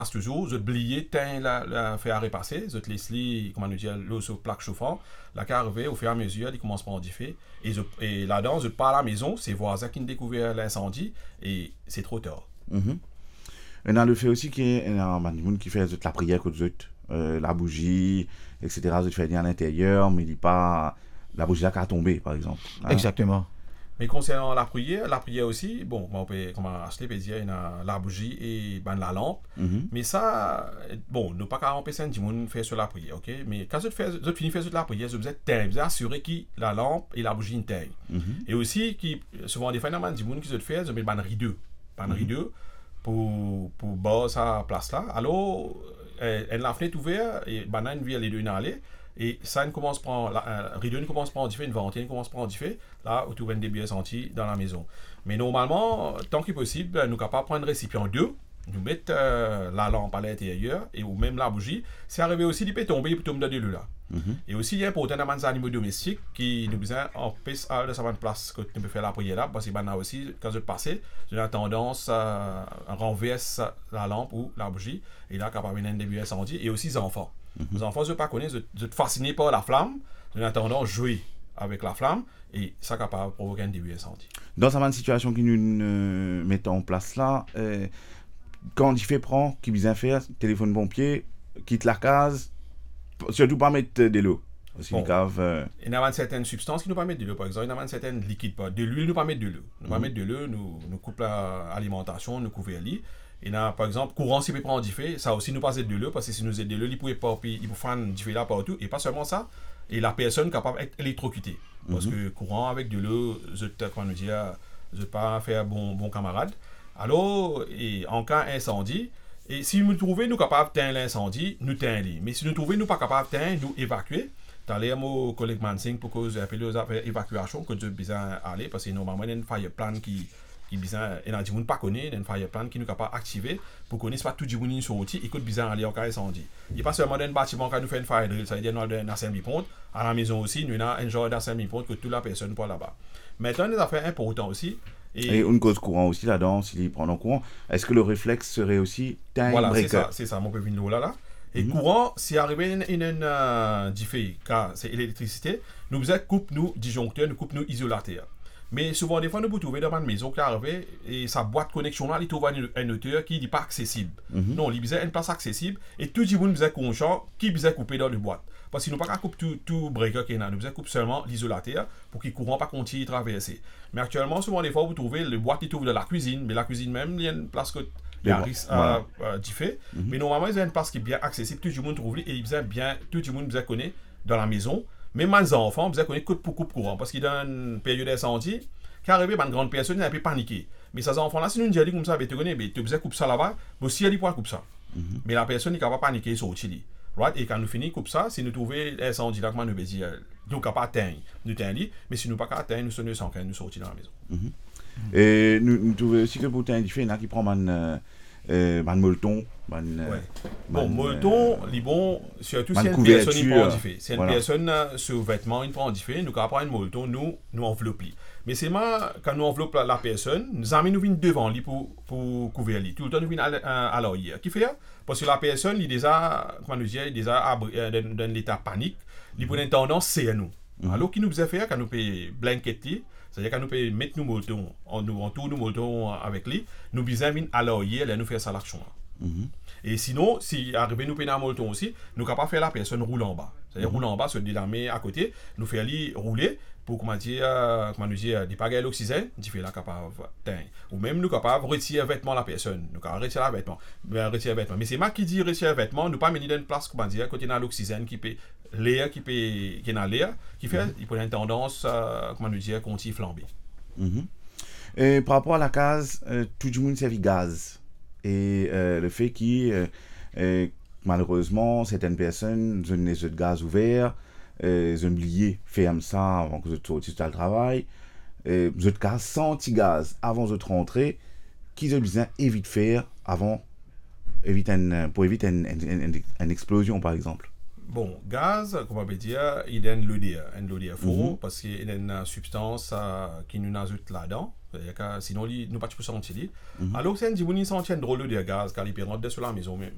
toujours, je oublié la faire repasser, je laisse comment nous dire, l'eau sur plaque chauffante, la carrière au fur et à mesure, il commence par differ, et là-dedans, je pars à la maison, c'est voisin qui ont découvert l'incendie, et c'est trop tard. Mhm. Et dans le fait aussi qu'il y a un monde qui fait la prière que la bougie, etc. Je fais à l'intérieur, mais il dit pas la bougie là qui a tombé, par exemple. Hein? Exactement. Mais concernant la prière aussi, bon, comment acheter, peut dire, il y a la bougie et ben, la lampe. Mais ça, bon, nous pas qu'à empêcher du monde faire sur la prière, ok? Mais quand je finis faire sur la prière, je vous êtes assuré que la lampe et la bougie intègrent. Et aussi, qui souvent des phénomènes du monde qui se fait, je mets ben rideau. Ben rideau pour bas sa place là. Alors, la fenêtre ouverte et ben une vie les deux n'aller. Et ça ne commence pas, rideau ne commence pas en diffé, une ventile ne commence pas en diffé, là où tu vois des biens sentis dans la maison. Mais normalement, tant que possible, nous sommes capables de prendre un récipient 2, nous mettre la lampe à l'intérieur, et ou même la bougie. C'est arrivé aussi, il peut tomber, il peut tomber dans de là. Et aussi, il y a pour des animaux domestiques qui nous besoin en plus de sa place que tu peux faire la prière là, parce que ben, là aussi, quand je passe, j'ai la tendance à renverser la lampe ou la bougie, et là, capable de début incendie, et aussi les enfants. Les enfants, je ne pas connaître, je te fasciné par la flamme, j'ai la tendance à jouer avec la flamme, et ça capable de provoquer un début incendie. Dans cette situation que nous mettons en place là, quand il fait prend, qui vient faire, téléphone pompier, quitte la case, surtout pas mettre de l'eau. Bon, il y a certaines substances qui nous permettent de l'eau, par exemple, il y a certaines liquides, de l'huile nous permettent de l'eau. Nous permettent de l'eau, nous coupe l'alimentation, nous couvre l'eau. Il y a par exemple, courant si peut prendre du feu, ça aussi nous passe de l'eau, parce que si nous aide de l'eau, il peut faire du feu là partout, et pas seulement ça, et la personne est capable d'être électrocutée. Parce que courant avec de l'eau, je ne pas faire bon camarade. Alors, et en cas d'incendie, et si nous trouvons nous capables d'éteindre l'incendie, nous éteignons. Mais si nous trouvons nous pas capables d'éteindre, nous évacuer. D'aller à mon collègue Mansing pour que j'appelle aux affaires évacuation, que je besoin aller, parce que normalement, il y a une fire plan qui besoin, et dans le monde pas connaît, il y a une fire plan qui nous capable d'activer pour qu'on pas tout le monde qui sorti et que besoin aller en cas d'incendie. Il n'y a pas seulement dans un bâtiment quand nous fait une fire drill, ça veut dire dans un assembly point, à la maison aussi, nous avons un genre d'assembly point que toute la personne peut là-bas. Maintenant, des affaires importantes aussi. Et une cause courant aussi là-dedans, s'il prend en courant, est-ce que le réflexe serait aussi time voilà, breaker? c'est ça, mon peu là. Et courant, si arrivé une diffé, car c'est l'électricité, nous faisons coupe nous disjoncteurs, nous coupe nous isolateurs. Mais souvent, des fois, nous pouvons trouver dans une maison qui arrive et sa boîte de connexion là, il trouve un auteur qui n'est pas accessible. Non, il besoin une place accessible et tout le monde besoin conscient qui besoin couper dans le boîte. Parce que nous ne pouvons pas couper tout breaker qui est là, nous besoin couper seulement l'isolateur pour que le courant pas continue à traverser. Mais actuellement, souvent, des fois, vous trouvez le boîte qui trouve dans la cuisine, mais la cuisine même, il y a une place que il y a un risque diffé. Mais normalement, il y a une place qui est bien accessible, tout le monde trouve et il besoin bien, tout le monde besoin connaître dans la maison. Même les enfants, vous connaissez coupe pour coupe courant. Parce qu'il y a une période d'incendie, qui arrive, une grande personne, il a un peu paniqué. Mais ces enfants-là, si nous disons comme ça, tu connais, tu besoin couper ça là-bas, mais si elle pourra couper ça. Mais la personne n'est pas paniquer sur le right? Et quand nous finissons couper ça, si nous trouvons l'incendie là, comment nous dire, nous ne pouvons pas atteindre, nous atteindre, mais si nous ne pouvons pas atteindre, nous sommes sans quand nous sortir dans la maison. Et nous trouvons aussi que pour t'indiquer, il y en a qui prennent un molleton. Bon, molleton, bon, surtout si une personne qui prend du fait. Si une personne sur vêtement, il prend du fait, nous prendre un molleton, nous enveloppons. Mais c'est moi, quand nous enveloppons la personne, nous avons nous devant lui pour couvrir lui. Tout le temps, nous venons à l'arrière. Qui fait? Parce que la personne, il est déjà, comment nous dire, il est déjà dans l'état panique, il prend une tendance, c'est à nous. Alors, qu'il nous faisait faire, quand nous payons blanqueter, c'est-à-dire quand nous pouvons mettre nos moutons, en tout nos moutons avec lui, nous besoin à l'arrière, là, nous faire ça l'action. Et sinon, si arrivé nous payer un molleton aussi, nous ne pouvons pas faire la personne rouler en bas. C'est-à-dire rouler en bas, se délamer à côté, nous faire lui rouler pour, comment nous dire, des pagailles l'oxygène, tu fais là capable teindre. Ou même nous capables retirer vêtement la personne. Nous capables retirer le vêtement. Mais c'est moi qui dis retirer le vêtement, nous pas mener dans une place, comment dire, côté dans l'oxygène qui peut l'air qui est dans l'air, qui fait, il peut avoir une tendance, comment nous dire, continue flamber. Et par rapport à la case, tout le monde servi gaz. Et le fait que malheureusement certaines personnes ont les gaz ouverts, ils ont oublié faire ça avant que je sorte du travail, ils ont gaz sans gaz avant de rentrer, qu'ils ont besoin éviter de faire avant pour éviter une explosion par exemple. Bon, gaz, comment on peut dire, il y a une l'odeur faux, parce qu'il y a une substance qui nous ajoute là-dedans. Sinon, nous ne pouvons pas sentir. Alors, c'est un petit peu une drôle de gaz, car il peut rentrer sur la maison même.